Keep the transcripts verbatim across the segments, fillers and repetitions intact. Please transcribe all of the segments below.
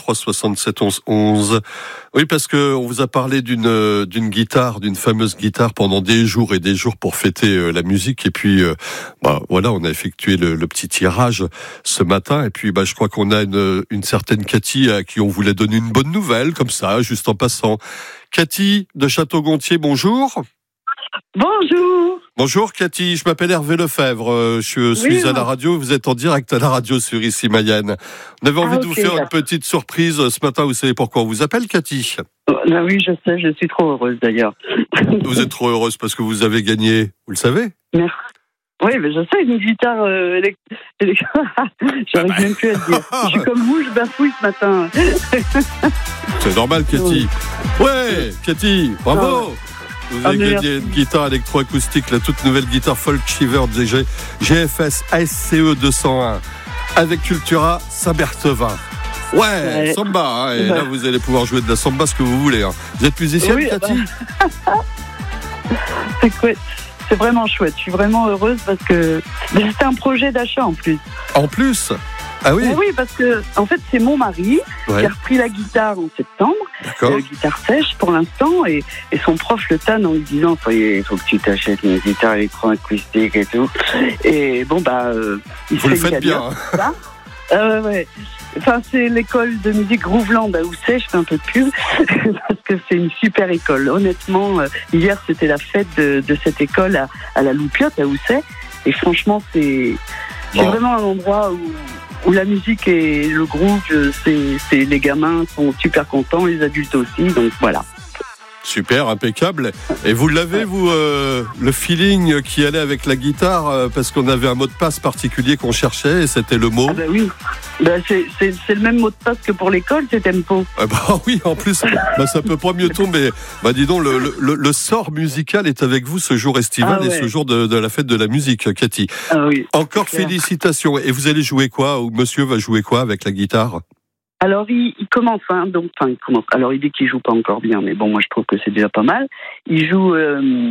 trois soixante-sept onze onze. Oui, parce que on vous a parlé d'une d'une guitare, d'une fameuse guitare pendant des jours et des jours pour fêter la musique. Et puis, euh, bah voilà, on a effectué le, le petit tirage ce matin. Et puis, bah je crois qu'on a une une certaine Cathy à qui on voulait donner une bonne nouvelle, comme ça, juste en passant. Cathy de Château-Gontier, bonjour. Bonjour. Bonjour Cathy, je m'appelle Hervé Lefebvre, je suis oui, à la radio, vous êtes en direct à la radio sur Ici Mayenne. On avait envie ah, okay, de vous faire là. une petite surprise ce matin, vous savez pourquoi on vous appelle Cathy ? Ah oui, je sais, je suis trop heureuse d'ailleurs. Vous êtes trop heureuse parce que vous avez gagné, vous le savez ? Merci. Oui, mais je sais, une guitare euh, électrique. J'arrive ah bah. même plus à le dire. Je suis comme vous, je bafouille ce matin. C'est normal Cathy. Ouais, Cathy, bravo. Ah. Vous avez ah, gagné une guitare électroacoustique, la toute nouvelle guitare folk Shiver de G F S A S C E deux cent un avec Cultura Saint-Berthevin. Ouais, ouais, samba, hein, et ouais. Là vous allez pouvoir jouer de la samba ce que vous voulez. Hein. Vous êtes musicienne, oui, Cathy ? Bah... C'est chouette. C'est vraiment chouette. Je suis vraiment heureuse parce que c'était un projet d'achat en plus. En plus ? Ah oui. Oui, parce que en fait c'est mon mari ouais. qui a repris la guitare en septembre, euh, guitare sèche pour l'instant, et, et son prof le tanne en lui disant il faut que tu t'achètes une guitare électroacoustique et tout. Et bon bah euh, il vous le faites bien. Hein. euh, ouais. Enfin c'est l'école de musique Grooveland à Ousset, je fais un peu de pub parce que c'est une super école. Honnêtement, euh, hier c'était la fête de, de cette école à, à la Loupiote à Ousset, et franchement c'est c'est bon. Vraiment un endroit où où la musique et le groupe, c'est, c'est les gamins sont super contents, les adultes aussi, donc voilà. Super, impeccable. Et vous l'avez, vous, euh, le feeling qui allait avec la guitare, euh, parce qu'on avait un mot de passe particulier qu'on cherchait, et c'était le mot. Ah bah oui, bah c'est, c'est, c'est le même mot de passe que pour l'école, c'est tempo. Ah bah oui, en plus, bah ça peut pas mieux tomber. Bah dis donc, le, le, le sort musical est avec vous ce jour estival ah ouais. et ce jour de, de la fête de la musique, Cathy. Ah oui. Encore félicitations. Et vous allez jouer quoi, ou monsieur va jouer quoi avec la guitare ? Alors il, il commence, hein, donc, enfin il commence. Alors il dit qu'il joue pas encore bien, mais bon, moi je trouve que c'est déjà pas mal. Il joue euh,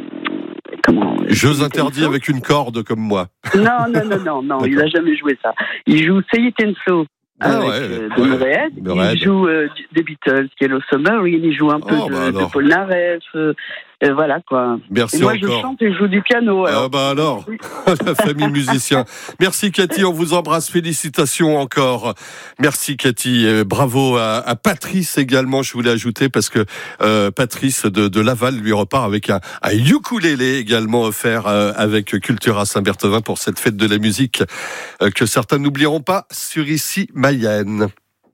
comment Jeux interdits avec une corde comme moi. Non non non non non, il a jamais joué ça. Il joue Say It and So ah avec ouais, euh, de ouais, Morehead. Il joue euh, des Beatles, Yellow Summer. Il joue un peu oh, de, bah de Paul Naref. Euh, Euh, voilà quoi. Merci et moi encore. je chante et je joue du piano. Alors. Ah bah alors, la famille musicien. Merci Cathy, on vous embrasse, félicitations encore. Merci Cathy, et bravo à, à Patrice également, je voulais ajouter parce que euh, Patrice de, de Laval lui repart avec un, un ukulélé également offert euh, avec Cultura Saint-Berthevin pour cette fête de la musique euh, que certains n'oublieront pas sur Ici Mayenne.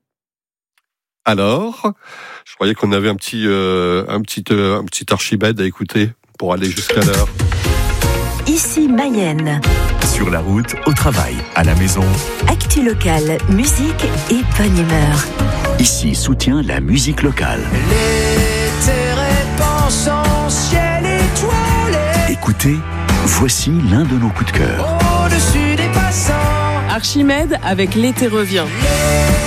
Alors, je croyais qu'on avait un petit, euh, un petit, euh, un petit Archibald à écouter pour aller jusqu'à l'heure. Ici Mayenne. Sur la route, au travail, à la maison. Actu locale, musique et bonne humeur. Ici soutient la musique locale. L'été répand son ciel étoilé. Écoutez, voici l'un de nos coups de cœur. Au-dessus des passants. Archimède avec L'été revient.